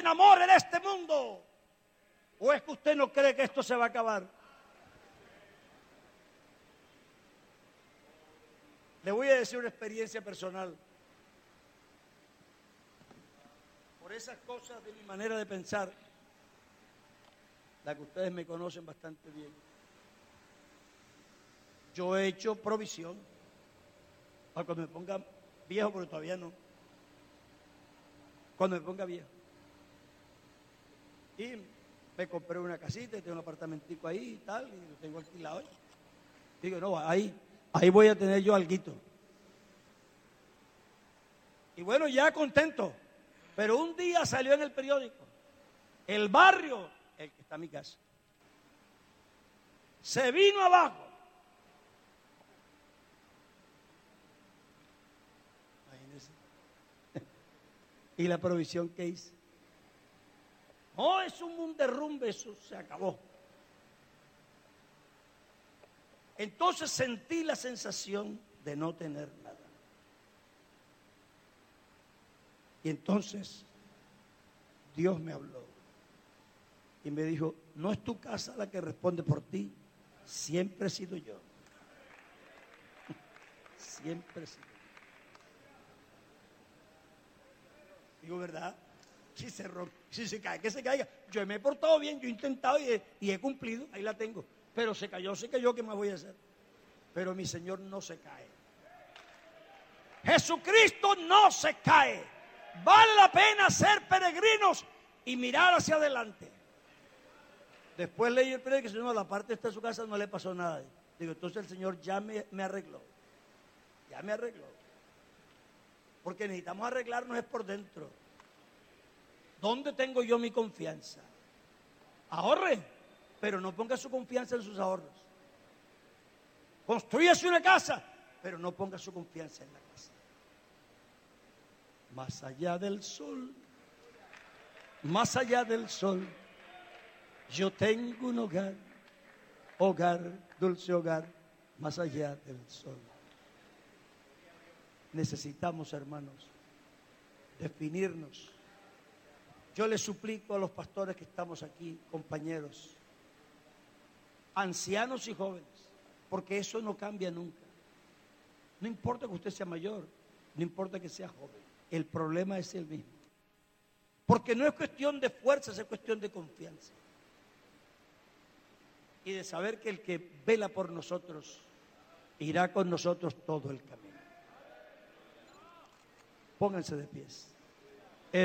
enamore de este mundo. ¿O es que usted no cree que esto se va a acabar? Le voy a decir una experiencia personal. Por esas cosas de mi manera de pensar, la que ustedes me conocen bastante bien, yo he hecho provisión para cuando me ponga viejo, porque todavía no. Cuando me ponga viejo. Y me compré una casita, tengo un apartamentico ahí y tal, y lo tengo alquilado. Digo, no, ahí voy a tener yo alguito. Y bueno, ya contento. Pero un día salió en el periódico, el barrio, el que está en mi casa, se vino abajo. Imagínense. ¿Y la provisión que hice? No, es un derrumbe, eso se acabó. Entonces sentí la sensación de no tener nada. Y entonces Dios me habló y me dijo, no es tu casa la que responde por ti, siempre he sido yo. Siempre he sido yo. Digo, ¿verdad? Si se rompe, si se cae, que se caiga. Yo me he portado bien, yo he intentado y he cumplido, ahí la tengo. Pero se cayó, ¿qué más voy a hacer? Pero mi Señor no se cae. Jesucristo no se cae. Vale la pena ser peregrinos y mirar hacia adelante. Después leí el periódico y dice, no, la parte esta de su casa no le pasó nada. Digo, entonces el Señor ya me arregló. Ya me arregló. Porque necesitamos arreglarnos es por dentro. ¿Dónde tengo yo mi confianza? Ahorre, pero no ponga su confianza en sus ahorros. Construyase una casa, pero no ponga su confianza en la casa. Más allá del sol, yo tengo un hogar, dulce hogar, más allá del sol. Necesitamos, hermanos, definirnos. Yo les suplico a los pastores que estamos aquí, compañeros, ancianos y jóvenes, porque eso no cambia nunca. No importa que usted sea mayor, no importa que sea joven. El problema es el mismo. Porque no es cuestión de fuerzas, es cuestión de confianza. Y de saber que el que vela por nosotros irá con nosotros todo el camino. Pónganse de pies.